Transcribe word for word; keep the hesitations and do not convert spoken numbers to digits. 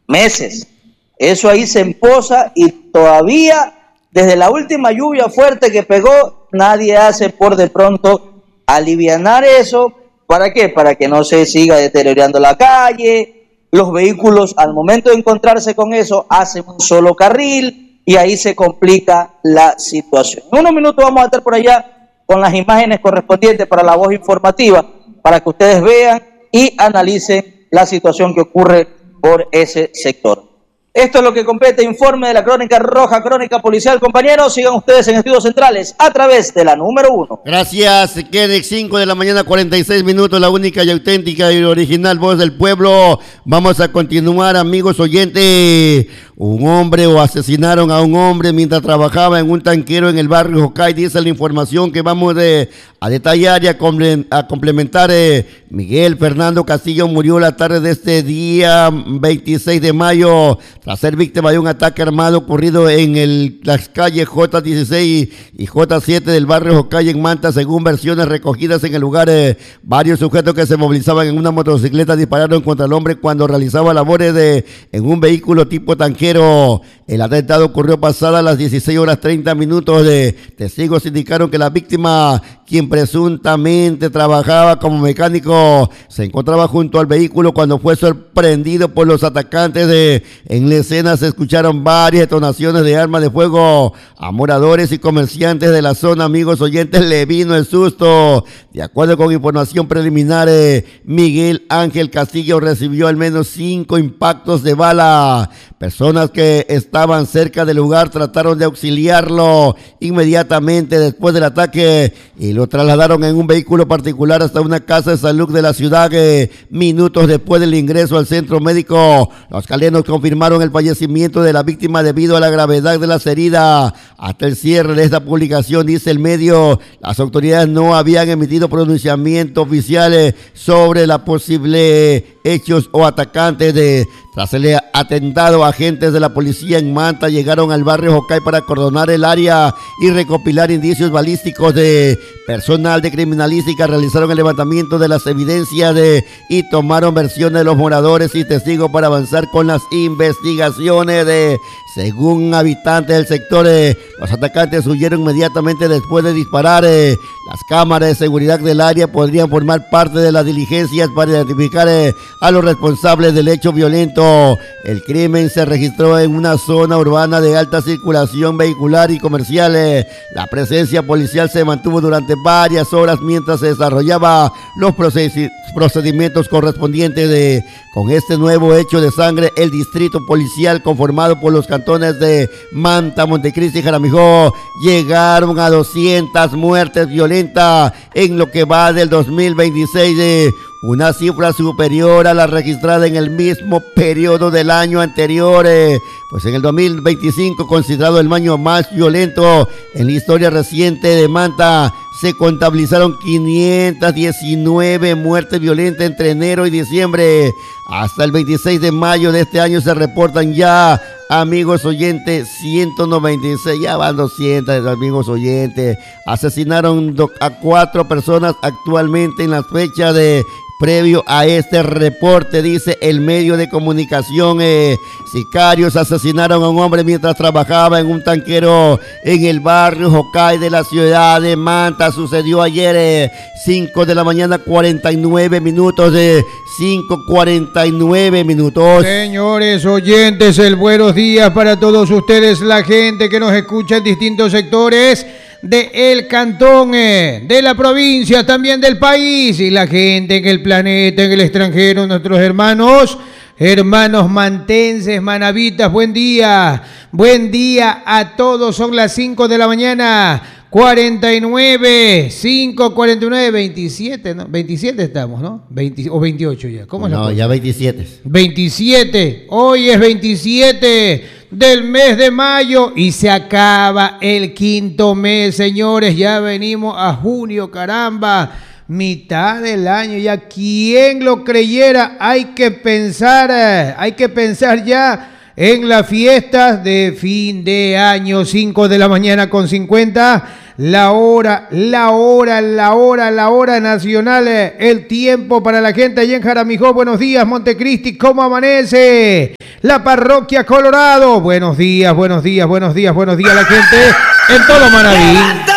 meses. Eso ahí se empoza y todavía, desde la última lluvia fuerte que pegó, nadie hace por de pronto alivianar eso. ¿Para qué? Para que no se siga deteriorando la calle. Los vehículos, al momento de encontrarse con eso, hacen un solo carril y ahí se complica la situación. En unos minutos vamos a estar por allá con las imágenes correspondientes para la voz informativa, para que ustedes vean y analicen la situación que ocurre por ese sector. Esto es lo que completa informe de la Crónica Roja, Crónica Policial. Compañeros, sigan ustedes en Estudios Centrales a través de la número uno. Gracias, Kenneth. cinco de la mañana, cuarenta y seis minutos, la única y auténtica y original voz del pueblo. Vamos a continuar, amigos oyentes. Un hombre o asesinaron a un hombre mientras trabajaba en un tanquero en el barrio Jocay, dice la información que vamos de, a detallar y a, comple, a complementar. Eh, Miguel Fernando Castillo murió la tarde de este día veintiséis de mayo tras ser víctima de un ataque armado ocurrido en el, las calles J dieciséis y J siete del barrio Jocay en Manta. Según versiones recogidas en el lugar, eh, varios sujetos que se movilizaban en una motocicleta dispararon contra el hombre cuando realizaba labores de, en un vehículo tipo tanquero. El atentado ocurrió pasadas las dieciséis horas treinta minutos. De testigos indicaron que la víctima, quien presuntamente trabajaba como mecánico, se encontraba junto al vehículo cuando fue sorprendido por los atacantes. De, en la escena se escucharon varias detonaciones de armas de fuego. A moradores y comerciantes de la zona, amigos oyentes, le vino el susto. De acuerdo con información preliminar, Miguel Ángel Castillo recibió al menos cinco impactos de bala. Personas que estaban cerca del lugar trataron de auxiliarlo inmediatamente después del ataque y lo trasladaron en un vehículo particular hasta una casa de salud de la ciudad. Eh, minutos después del ingreso al centro médico, los calenos confirmaron el fallecimiento de la víctima debido a la gravedad de las heridas. Hasta el cierre de esta publicación, dice el medio, las autoridades no habían emitido pronunciamiento oficiales sobre la posible hechos o atacantes. De tras el atentado, agentes de la policía en Manta llegaron al barrio Jocay para acordonar el área y recopilar indicios balísticos. De personal de criminalística realizaron el levantamiento de las evidencias de, y tomaron versiones de los moradores y testigos para avanzar con las investigaciones. De según habitantes del sector, eh, los atacantes huyeron inmediatamente después de disparar. Eh, las cámaras de seguridad del área podrían formar parte de las diligencias para identificar eh, a los responsables del hecho violento. El crimen se registró en una zona urbana de alta circulación vehicular y comercial. Eh, la presencia policial se mantuvo durante varias horas mientras se desarrollaba los procedimientos correspondientes. De con este nuevo hecho de sangre, el distrito policial conformado por los cantones de Manta, Montecristi y Jaramillo llegaron a doscientas muertes violentas en lo que va del dos mil veintiséis, de una cifra superior a la registrada en el mismo periodo del año anterior. Eh, pues en el dos mil veinticinco, considerado el año más violento en la historia reciente de Manta, se contabilizaron quinientas diecinueve muertes violentas entre enero y diciembre. Hasta el veintiséis de mayo de este año se reportan ya, amigos oyentes, ciento noventa y seis, ya van doscientos, amigos oyentes. Asesinaron a cuatro personas actualmente en la fecha de previo a este reporte, dice el medio de comunicación. Eh, sicarios asesinaron a un hombre mientras trabajaba en un tanquero en el barrio Jocay de la ciudad de Manta. Sucedió ayer, eh, cinco de la mañana, cuarenta y nueve minutos, de cinco cuarenta y nueve minutos. Señores oyentes, el buenos días para todos ustedes, la gente que nos escucha en distintos sectores de el cantón, eh, de la provincia, también del país, y la gente en el planeta, en el extranjero, nuestros hermanos, hermanos mantenses, manavitas, buen día, buen día a todos. Son las cinco de la mañana, cuarenta y nueve, cinco cuarenta y nueve, veintisiete, ¿no? veintisiete estamos, ¿no? veinte, o veintiocho ya, ¿cómo es la No, cosa? ya veintisiete. veintisiete, hoy es veintisiete del mes de mayo y se acaba el quinto mes, señores. Ya venimos a junio, caramba, mitad del año ya. ¿Quién lo creyera? Hay que pensar, hay que pensar ya en las fiestas de fin de año. Cinco de la mañana con cincuenta. la hora, la hora, la hora, la hora nacional, el tiempo para la gente allá en Jaramijó. Buenos días, Montecristi, ¿cómo amanece? La parroquia Colorado, buenos días, buenos días, buenos días, buenos días a la gente en todo Manaví.